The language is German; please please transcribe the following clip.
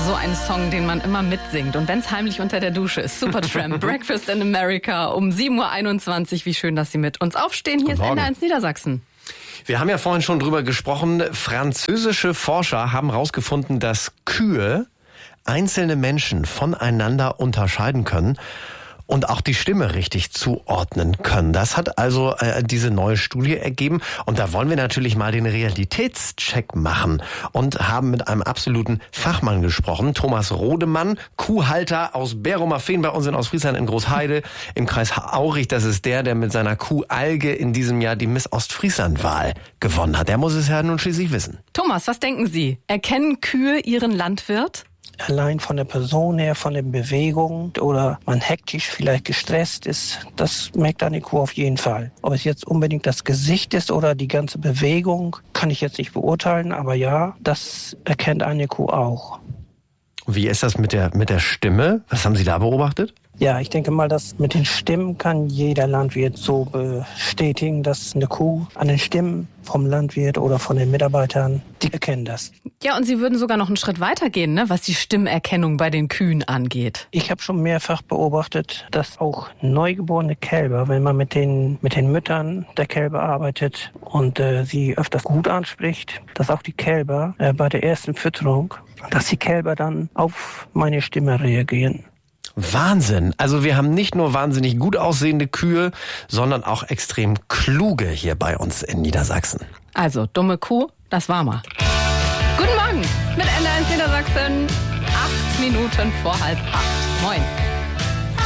so ein Song, den man immer mitsingt. Und wenn es heimlich unter der Dusche ist. Supertramp, Breakfast in America um 7.21 Uhr. Wie schön, dass Sie mit uns aufstehen. Hier ist NDR1 Niedersachsen. Wir haben ja vorhin schon drüber gesprochen. Französische Forscher haben herausgefunden, dass Kühe einzelne Menschen voneinander unterscheiden können und auch die Stimme richtig zuordnen können. Das hat also diese neue Studie ergeben. Und da wollen wir natürlich mal den Realitätscheck machen und haben mit einem absoluten Fachmann gesprochen. Thomas Rodemann, Kuhhalter aus Berrumerveen bei uns in Ostfriesland in Großheide im Kreis Aurich. Das ist der mit seiner Kuh Alge in diesem Jahr die Miss Ostfriesland-Wahl gewonnen hat. Der muss es ja nun schließlich wissen. Thomas, was denken Sie? Erkennen Kühe ihren Landwirt? Allein von der Person her, von der Bewegung oder man hektisch vielleicht gestresst ist, das merkt eine Kuh auf jeden Fall. Ob es jetzt unbedingt das Gesicht ist oder die ganze Bewegung, kann ich jetzt nicht beurteilen, aber ja, das erkennt eine Kuh auch. Wie ist das mit der Stimme? Was haben Sie da beobachtet? Ja, ich denke mal, dass mit den Stimmen kann jeder Landwirt so bestätigen, dass eine Kuh an den Stimmen vom Landwirt oder von den Mitarbeitern, die erkennen das. Ja, und Sie würden sogar noch einen Schritt weiter gehen, ne, was die Stimmerkennung bei den Kühen angeht. Ich habe schon mehrfach beobachtet, dass auch neugeborene Kälber, wenn man mit den Müttern der Kälber arbeitet und sie öfters gut anspricht, dass auch die Kälber bei der ersten Fütterung, dass die Kälber dann auf meine Stimme reagieren. Wahnsinn. Also wir haben nicht nur wahnsinnig gut aussehende Kühe, sondern auch extrem kluge hier bei uns in Niedersachsen. Also, dumme Kuh, das war mal. Guten Morgen mit NDR1 Niedersachsen. 8 Minuten vor 7:30. Moin.